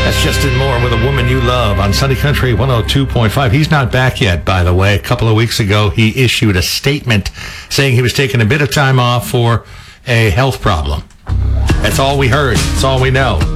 That's Justin Moore with A Woman You Love on Sunday Country 102.5. He's not back yet, by the way. A couple of weeks ago, he issued a statement saying he was taking a bit of time off for a health problem. That's all we heard. That's all we know.